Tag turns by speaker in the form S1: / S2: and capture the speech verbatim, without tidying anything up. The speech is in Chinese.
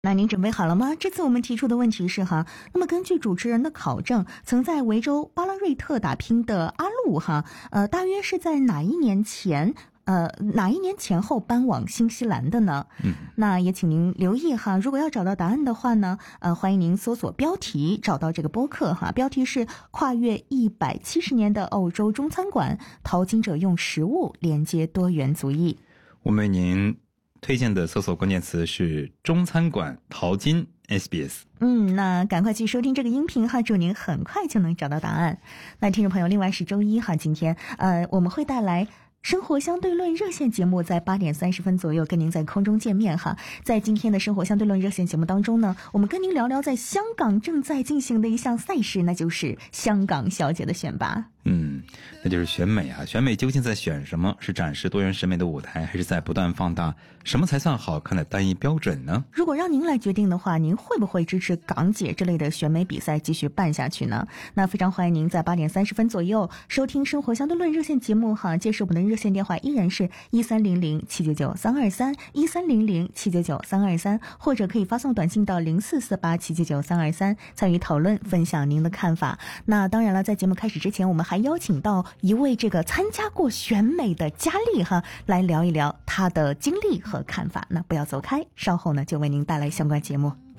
S1: 那您准备好了吗？这次我们提出的问题是哈，那么根据主持人的考证，曾在维州巴拉瑞特打拼的阿路哈，呃，大约是在哪一年前？呃，哪一年前后搬往新西兰的呢？
S2: 嗯，
S1: 那也请您留意哈，如果要找到答案的话呢，呃，欢迎您搜索标题找到这个播客哈，标题是跨越一百七十年的欧洲中餐馆，淘金者用食物连接多元族裔。
S2: 我们为您推荐的搜索关键词是中餐馆淘金 S B S。
S1: 嗯，那赶快去收听这个音频哈，祝您很快就能找到答案。那听众朋友，另外是周一哈，今天呃我们会带来生活相对论热线节目，在八点三十分左右跟您在空中见面哈。在今天的生活相对论热线节目当中呢，我们跟您聊聊在香港正在进行的一项赛事，那就是香港小姐的选拔。
S2: 嗯，那就是选美啊！选美究竟在选什么？是展示多元审美的舞台，还是在不断放大什么才算好看的单一标准呢？
S1: 如果让您来决定的话，您会不会支持港姐这类的选美比赛继续办下去呢？那非常欢迎您在八点三十分左右收听生活相对论热线节目哈，届时我们的热线电话依然是一三零零七九九三二三一三零零七九九三二三，或者可以发送短信到零四四八七九九三二三参与讨论，分享您的看法。那当然了，在节目开始之前，我们还邀请到一位这个参加过选美的佳丽哈，来聊一聊她的经历和看法。那不要走开，稍后呢就为您带来相关节目。